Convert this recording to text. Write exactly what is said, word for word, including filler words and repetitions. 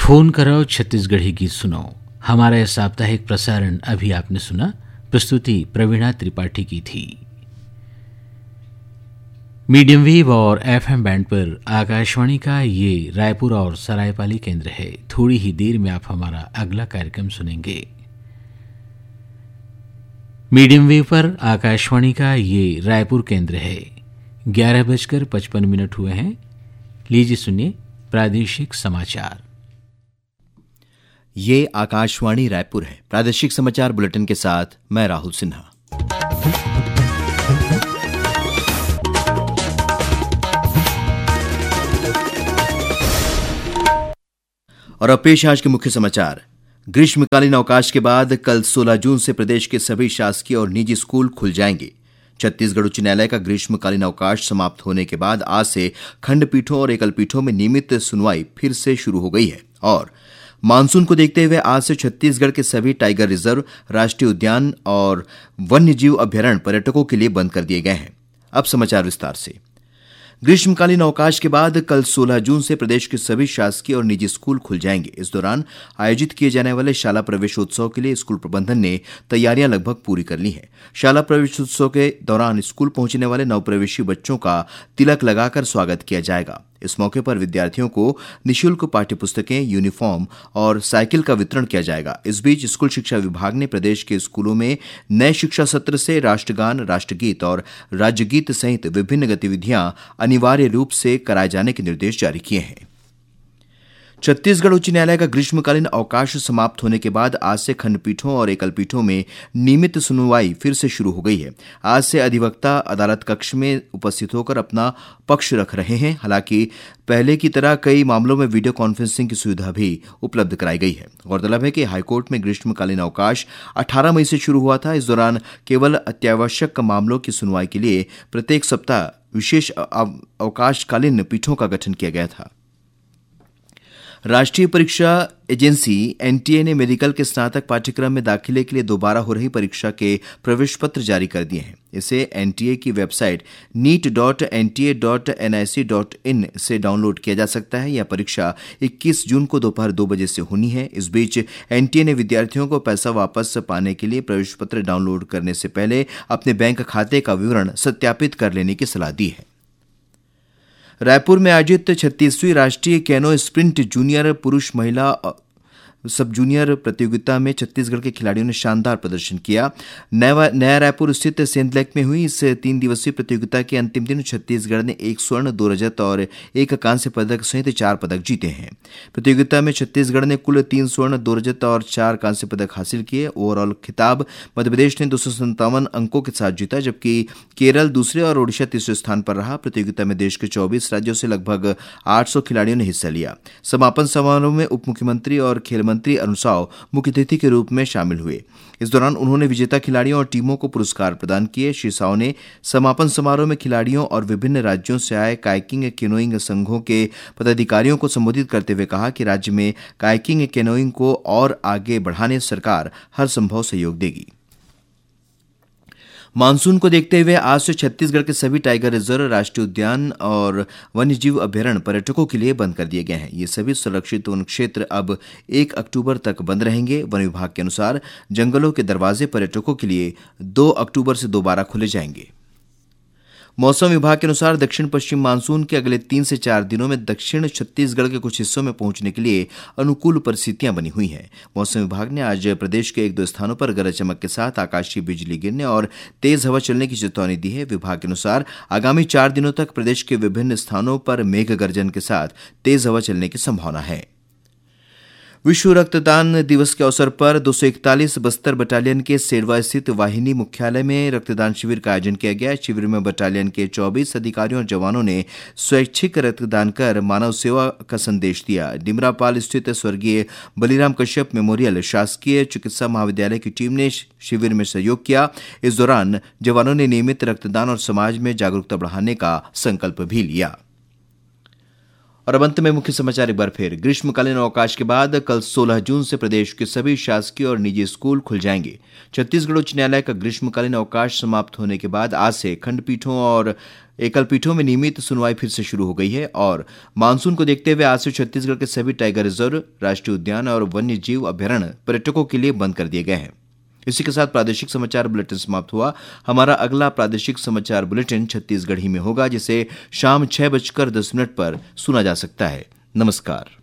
Phone कराओ छत्तीसगढ़ी गीत सुनाओ। हमारा यह साप्ताहिक प्रसारण अभी आपने सुना। प्रस्तुति प्रवीणा त्रिपाठी की थी। मीडियम वेव और एफएम बैंड पर आकाशवाणी का ये रायपुर और सरायपाली केंद्र है। थोड़ी ही देर में आप हमारा अगला कार्यक्रम सुनेंगे। मीडियम वेव पर आकाशवाणी का ये रायपुर केंद्र है। ग्यारह बजकर पचपन मिनट हुए हैं। लीजिए सुनिए प्रादेशिक समाचार। ये आकाशवाणी रायपुर है। प्रादेशिक समाचार बुलेटिन के साथ मैं राहुल सिन्हा। और अब पेश आज के मुख्य समाचार। ग्रीष्मकालीन अवकाश के बाद कल सोलह जून से प्रदेश के सभी शासकीय और निजी स्कूल खुल जाएंगे। छत्तीसगढ़ उच्च न्यायालय का ग्रीष्मकालीन अवकाश समाप्त होने के बाद आज से खंडपीठों और एकलपीठों में नियमित सुनवाई फिर से शुरू हो गई है और मानसून को देखते हुए आज से छत्तीसगढ़ के सभी टाइगर रिजर्व, राष्ट्रीय उद्यान और वन्यजीव अभ्यारण्य पर्यटकों के लिए बंद कर दिए गए हैं। अब समाचार विस्तार से। ग्रीष्मकालीन अवकाश के बाद कल सोलह जून से प्रदेश के सभी शासकीय और निजी स्कूल खुल जाएंगे। इस दौरान आयोजित किए जाने वाले शाला प्रवेशोत्सव के लिए स्कूल प्रबंधन ने तैयारियां लगभग पूरी कर ली हैं। शाला प्रवेशोत्सव के दौरान स्कूल पहुंचने वाले नवप्रवेशी बच्चों का तिलक लगाकर स्वागत किया जाएगा। इस मौके पर विद्यार्थियों को निःशुल्क पाठ्यपुस्तकें, यूनिफॉर्म और साइकिल का वितरण किया जाएगा। इस बीच स्कूल शिक्षा विभाग ने प्रदेश के स्कूलों में नए शिक्षा सत्र से राष्ट्रगान, राष्ट्रगीत और राज्यगीत सहित विभिन्न गतिविधियां अनिवार्य रूप से कराए जाने के निर्देश जारी किए हैं। छत्तीसगढ़ उच्च न्यायालय का ग्रीष्मकालीन अवकाश समाप्त होने के बाद आज से खंडपीठों और एकलपीठों में नियमित सुनवाई फिर से शुरू हो गई है। आज से अधिवक्ता अदालत कक्ष में उपस्थित होकर अपना पक्ष रख रहे हैं। हालांकि पहले की तरह कई मामलों में वीडियो कॉन्फ्रेंसिंग की सुविधा भी उपलब्ध कराई गई है। गौरतलब है कि हाईकोर्ट में ग्रीष्मकालीन अवकाश अठारह मई से शुरू हुआ था। इस दौरान केवल अत्यावश्यक मामलों की सुनवाई के लिए प्रत्येक सप्ताह विशेष अवकाशकालीन पीठों का गठन किया गया था। राष्ट्रीय परीक्षा एजेंसी एनटीए ने मेडिकल के स्नातक पाठ्यक्रम में दाखिले के लिए दोबारा हो रही परीक्षा के प्रवेश पत्र जारी कर दिए हैं। इसे एनटीए की website NEET dot N T A dot N I C dot in से डाउनलोड किया जा सकता है। यह परीक्षा इक्कीस जून को दोपहर दो बजे से होनी है। इस बीच एनटीए ने विद्यार्थियों को पैसा वापस पाने के लिए प्रवेश पत्र डाउनलोड करने से पहले अपने बैंक खाते का विवरण सत्यापित कर लेने की सलाह दी है। रायपुर में आयोजित छत्तीसवीं राष्ट्रीय कैनो स्प्रिंट जूनियर पुरुष महिला सब जूनियर प्रतियोगिता में छत्तीसगढ़ के खिलाड़ियों ने शानदार प्रदर्शन किया। नया नया रायपुर स्थित सेंट लेक में हुई इस तीन दिवसीय प्रतियोगिता के अंतिम दिन छत्तीसगढ़ ने एक स्वर्ण, दो रजत और एक कांस्य पदक सहित चार पदक जीते हैं। प्रतियोगिता में छत्तीसगढ़ ने कुल तीन स्वर्ण, दो रजत और चार कांस्य पदक हासिल किए। ओवरऑल खिताब मध्यप्रदेश ने दो सौ संतावन अंकों के साथ जीता, जबकि केरल दूसरे और ओडिशा तीसरे स्थान पर रहा। प्रतियोगिता में देश के चौबीस राज्यों से लगभग आठ सौ खिलाड़ियों ने हिस्सा लिया। समापन समारोह में उप मुख्यमंत्री और खेल मंत्री अरुण साव मुख्य अतिथि के रूप में शामिल हुए। इस दौरान उन्होंने विजेता खिलाड़ियों और टीमों को पुरस्कार प्रदान किए। श्री साव ने समापन समारोह में खिलाड़ियों और विभिन्न राज्यों से आए कायाकिंग कैनोइंग संघों के पदाधिकारियों को संबोधित करते हुए कहा कि राज्य में कायाकिंग कैनोइंग को और आगे बढ़ाने सरकार हर संभव सहयोग देगी। मानसून को देखते हुए आज से छत्तीसगढ़ के सभी टाइगर रिजर्व, राष्ट्रीय उद्यान और वन्यजीव अभ्यारण्य पर्यटकों के लिए बंद कर दिए गए हैं। ये सभी संरक्षित वन क्षेत्र अब एक अक्टूबर तक बंद रहेंगे। वन विभाग के अनुसार जंगलों के दरवाजे पर्यटकों के लिए दो अक्टूबर से दोबारा खोले जाएंगे। मौसम विभाग के अनुसार दक्षिण पश्चिम मानसून के अगले तीन से चार दिनों में दक्षिण छत्तीसगढ़ के कुछ हिस्सों में पहुंचने के लिए अनुकूल परिस्थितियां बनी हुई हैं। मौसम विभाग ने आज प्रदेश के एक दो स्थानों पर गरज चमक के साथ आकाशीय बिजली गिरने और तेज हवा चलने की चेतावनी दी है। विभाग के अनुसार आगामी चार दिनों तक प्रदेश के विभिन्न स्थानों पर मेघ गर्जन के साथ तेज हवा चलने की संभावना है। विश्व रक्तदान दिवस के अवसर पर दो सौ इकतालीस बस्तर बटालियन के सेरवा स्थित वाहिनी मुख्यालय में रक्तदान शिविर का आयोजन किया गया। शिविर में बटालियन के चौबीस अधिकारियों और जवानों ने स्वैच्छिक रक्तदान कर मानव सेवा का संदेश दिया। डिमरापाल स्थित स्वर्गीय बलिराम कश्यप मेमोरियल शासकीय चिकित्सा महाविद्यालय की टीम ने शिविर में सहयोग किया। इस दौरान जवानों ने नियमित रक्तदान और समाज में जागरूकता बढ़ाने का संकल्प भी लिया। और अब अंत में मुख्य समाचार एक बार फिर। ग्रीष्मकालीन अवकाश के बाद कल सोलह जून से प्रदेश के सभी शासकीय और निजी स्कूल खुल जाएंगे। छत्तीसगढ़ उच्च न्यायालय का ग्रीष्मकालीन अवकाश समाप्त होने के बाद आज से खंडपीठों और एकल पीठों में नियमित सुनवाई फिर से शुरू हो गई है और मानसून को देखते हुए आज से छत्तीसगढ़ के सभी टाइगर रिजर्व, राष्ट्रीय उद्यान और वन्य जीव अभ्यारण्य पर्यटकों के लिए बंद कर दिए गए हैं। इसी के साथ प्रादेशिक समाचार बुलेटिन समाप्त हुआ। हमारा अगला प्रादेशिक समाचार बुलेटिन छत्तीसगढ़ी में होगा, जिसे शाम छह बजकर दस मिनट पर सुना जा सकता है। नमस्कार।